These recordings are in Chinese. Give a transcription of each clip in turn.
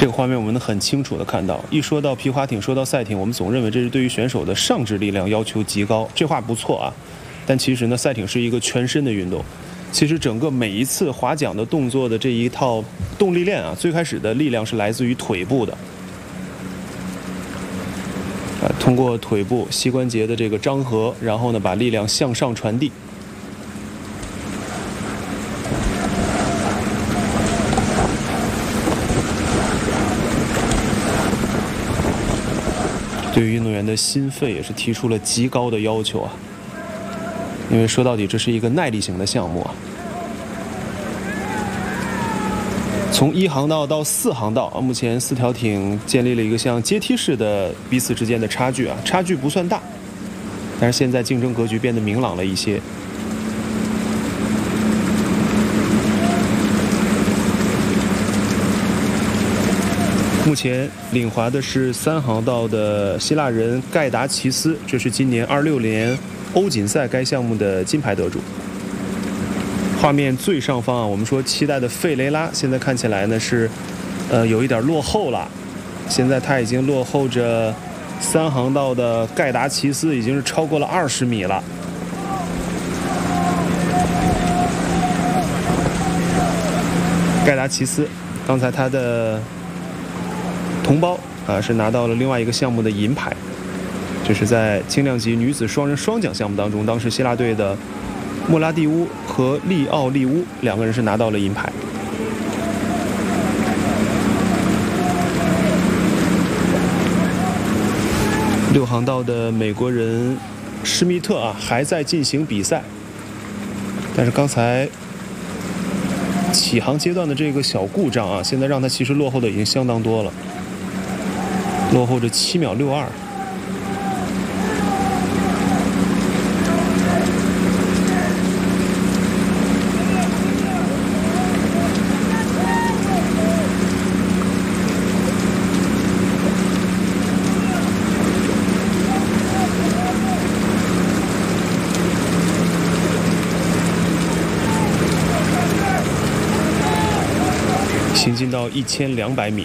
这个画面我们能很清楚地看到，一说到皮划艇，说到赛艇，我们总认为这是对于选手的上肢力量要求极高，这话不错啊。但其实呢，赛艇是一个全身的运动。其实整个每一次划桨的动作的这一套动力链啊，最开始的力量是来自于腿部的。通过腿部膝关节的这个张合，然后呢把力量向上传递。对于运动员的心肺也是提出了极高的要求啊，因为说到底这是一个耐力型的项目啊。从1航道到4航道，目前4条艇建立了一个像阶梯式的彼此之间的差距啊，差距不算大，但是现在竞争格局变得明朗了一些。目前领划的是3航道的希腊人盖达奇斯，这是今年26年欧锦赛该项目的金牌得主。画面最上方啊，我们说期待的费雷拉，现在看起来呢是，有一点落后了。现在他已经落后着3航道的盖达奇斯，已经是超过了20米了。盖达奇斯，刚才他的同胞啊是拿到了另外一个项目的银牌，这是在轻量级女子双人双桨项目当中，当时希腊队的莫拉蒂乌和利奥利乌两个人是拿到了银牌。6航道的美国人施密特啊还在进行比赛，但是刚才起航阶段的这个小故障啊，现在让他其实落后的已经相当多了，落后着7秒62。行进到1200米。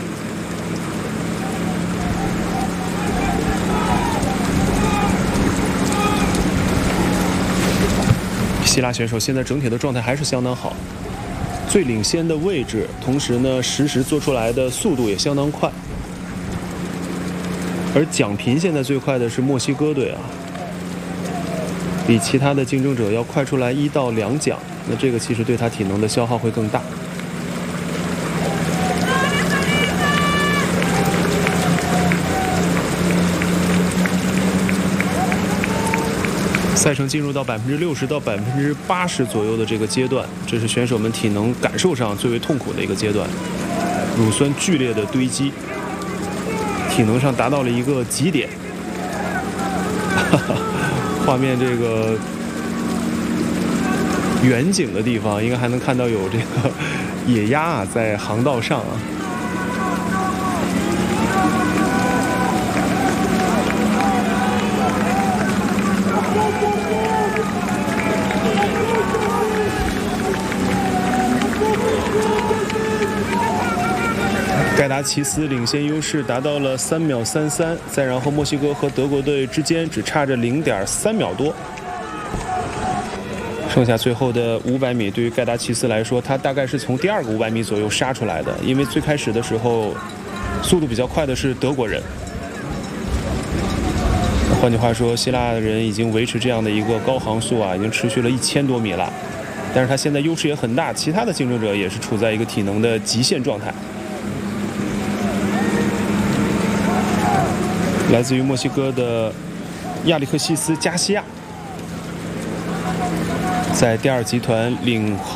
希腊选手现在整体的状态还是相当好，最领先的位置，同时呢实时做出来的速度也相当快。而奖频现在最快的是墨西哥队啊，比其他的竞争者要快出来1到2奖，那这个其实对他体能的消耗会更大。赛程进入到60%到80%左右的这个阶段，这是选手们体能感受上最为痛苦的一个阶段，乳酸剧烈的堆积，体能上达到了一个极点。画面这个远景的地方，应该还能看到有这个野鸭啊在航道上啊。盖达奇斯领先优势达到了3秒33，再然后墨西哥和德国队之间只差着0.3秒多。剩下最后的500米，对于盖达奇斯来说，他大概是从第2个500米左右杀出来的，因为最开始的时候速度比较快的是德国人。换句话说，希腊人已经维持这样的一个高航速啊，已经持续了1000多米了。但是他现在优势也很大，其他的竞争者也是处在一个体能的极限状态。来自于墨西哥的亚历克西斯·加西亚在第2集团领